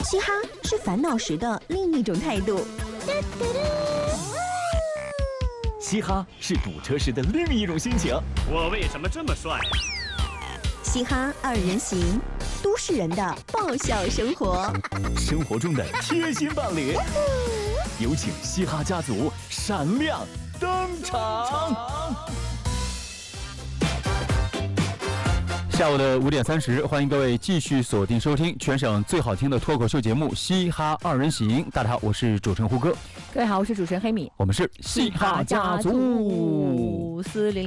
嘻哈是烦恼时的另一种态度， 嘻哈是堵车时的另一种心情。 我为什么这么帅？ 嘻哈二人行，都市人的爆笑生活， 生活中的贴心伴侣。有请嘻哈家族闪亮登场。 下午的5点30，欢迎各位继续锁定收听全省最好听的脱口秀节目《嘻哈二人行》。大家好，我是主持人胡歌。 各位好，我是主持人黑米。 我们是嘻哈家族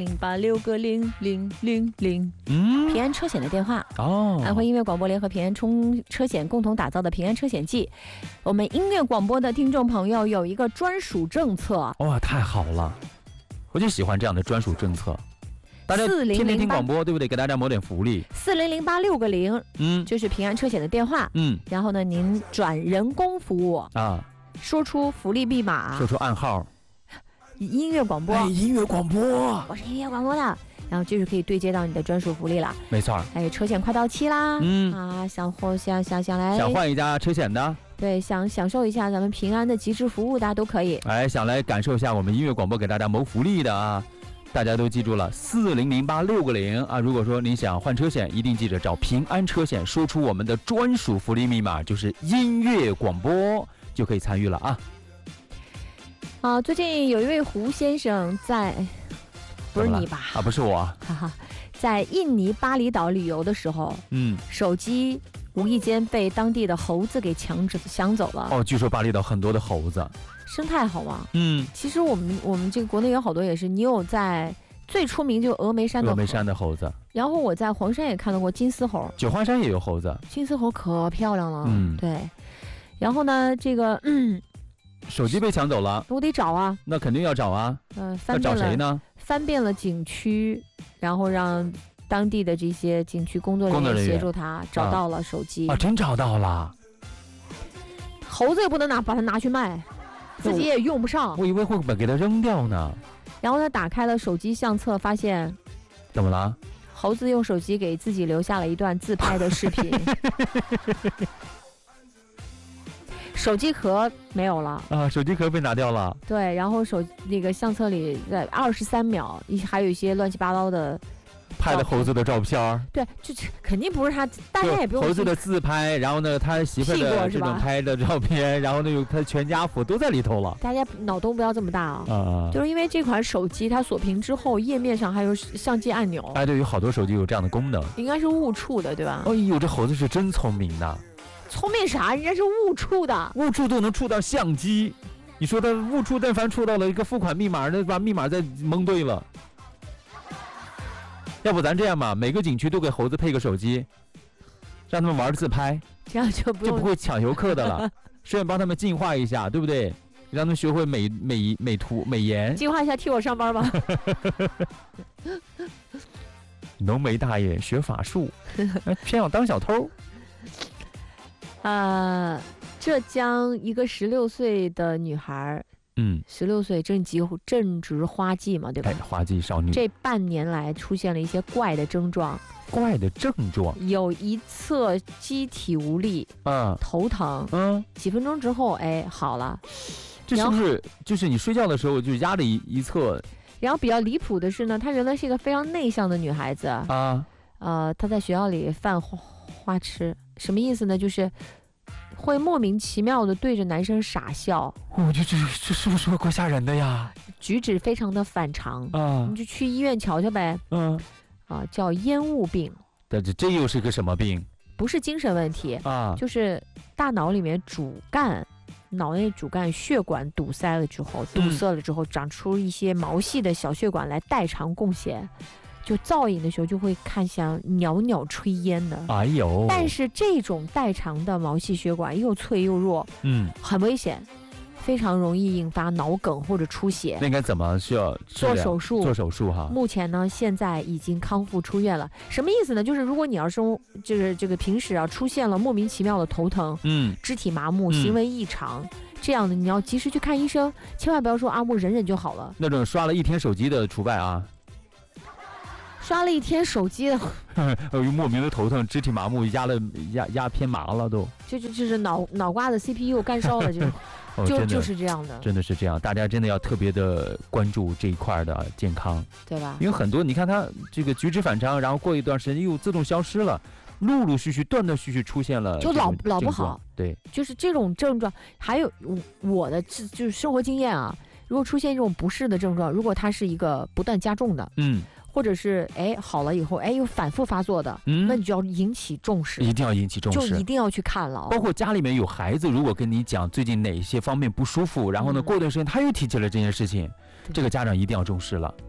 ，4008690000。平安车险的电话哦， 安徽音乐广播联合平安冲车险共同打造的平安车险季，我们音乐广播的听众朋友有一个专属政策。 哇，太好了，我就喜欢这样的专属政策。大家天天听广播，对不对？给大家谋点福利。 40086900，就是平安车险的电话。然后呢，您转人工服务啊，说出福利密码， 说出暗号。 音乐广播， 音乐广播， 我是音乐广播的，然后就是可以对接到你的专属福利了。 没错。 车险快到期啦，想来想换一家车险的。 对，想享受一下咱们平安的极致服务，大家都可以。 想来感受一下我们音乐广播给大家谋福利的啊。大家都记住了，40086900啊！如果说您想换车险，一定记着找平安车险，说出我们的专属福利密码，就是音乐广播，就可以参与了啊！ 最近有一位胡先生在，不是你吧？ 不是我， 哈哈，在印尼巴厘岛旅游的时候，手机无意间被当地的猴子给抢走了。 据说巴厘岛很多的猴子。 生态好吗？其实我们这个国内有好多也是，你有在最出名就峨眉山的猴子， 然后我在黄山也看到过金丝猴， 九华山也有猴子， 金丝猴可漂亮了，对。然后呢，这个手机被抢走了， 我得找啊， 那肯定要找啊，那找谁呢？ 翻遍了景区，然后让当地的这些景区工作人员协助他找到了手机真找到了。 猴子也不能把它拿去卖。自己也用不上， 我以为会给它扔掉呢。 然后他打开了手机相册，发现怎么了？ 猴子用手机给自己留下了一段自拍的视频。手机壳没有了手机壳被拿掉了。 对，然后那个相册里在23秒，还有一些乱七八糟的。 拍的猴子的照片， 对，就肯定不是他，大家也不用猴子的自拍，然后呢，他媳妇的这种拍的照片，然后呢，有他全家福都在里头了。 大家脑洞不要这么大啊！就是因为这款手机它锁屏之后，页面上还有相机按钮。 对，有好多手机有这样的功能。 应该是误触的，对吧？ 这猴子是真聪明的。 聪明啥？人家是误触的， 误触都能触到相机。你说他误触，但凡触到了一个付款密码，那把密码再蒙对了。要不咱这样吧，每个景区都给猴子配个手机，让他们玩自拍， 这样就不会抢游客的了。顺便帮他们进化一下，对不对？让他们学会美图美颜。 进化一下，替我上班吧。 浓眉大眼学法术，偏要当小偷。 浙江一个16岁的女孩。16岁正值花季嘛，对吧？ 花季少女。 这半年来出现了一些怪的症状，有一侧机体无力，头疼，几分钟之后，好了。 这是不是就是你睡觉的时候就压了一侧？ 然后比较离谱的是呢，她原来是一个非常内向的女孩子她在学校里犯花痴，什么意思呢？就是会莫名其妙的对着男生傻笑。 我觉得这是不是怪吓人的呀？ 举止非常的反常你就去医院瞧瞧呗。叫烟雾病。 这又是个什么病？ 不是精神问题就是大脑里面脑内主干血管堵塞了之后，长出一些毛细的小血管来代偿供血。就造影的时候就会看像袅袅炊烟的，但是这种代偿的毛细血管又脆又弱，很危险，非常容易引发脑梗或者出血。 那应该怎么需要做手术？ 做手术哈。 目前呢，现在已经康复出院了。什么意思呢？就是如果你要是这个平时出现了莫名其妙的头疼，肢体麻木，行为异常。这样的你要及时去看医生，千万不要说我忍忍就好了。 那种刷了一天手机的除外啊。 刷了一天手机， 又莫名的头疼，肢体麻木，压偏麻了都。 就是脑瓜子 CPU 干烧了，就是这样的， 真的是这样。大家真的要特别的关注这一块的健康， 对吧？ 因为很多你看他这个举止反常，然后过一段时间又自动消失了，陆陆续续、断断续续出现了， 就老不好。 对， 就是这种症状。还有我的就是生活经验啊，如果出现这种不适的症状，如果它是一个不断加重的，或者是好了以后又反复发作的，那你就要引起重视， 一定要引起重视， 就一定要去看了。 包括家里面有孩子，如果跟你讲最近哪些方面不舒服，然后呢过段时间他又提起了这件事情，这个家长一定要重视了。